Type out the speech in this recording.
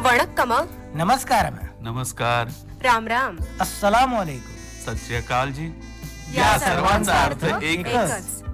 वणक्कम. नमस्कार. नमस्कार. राम राम. अस्सलाम वालेकुम. सत श्री अकाल जी. या सर्वांचा अर्थ एकच.